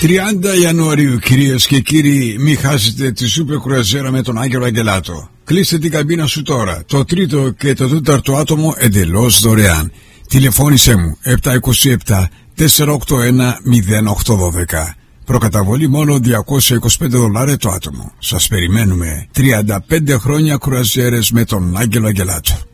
30 Ιανουαρίου, κυρίες και κύριοι, μην χάσετε τη σούπερ κρουαζιέρα με τον Άγγελο Αγγελάτο. Κλείστε την καμπίνα σου τώρα. Το τρίτο και το τέταρτο άτομο εντελώς δωρεάν. Τηλεφώνησέ μου 727 481 0812. Προκαταβολή μόνο $225 το άτομο. Σας περιμένουμε. 35 χρόνια κρουαζιέρες με τον Άγγελο Αγγελάτο.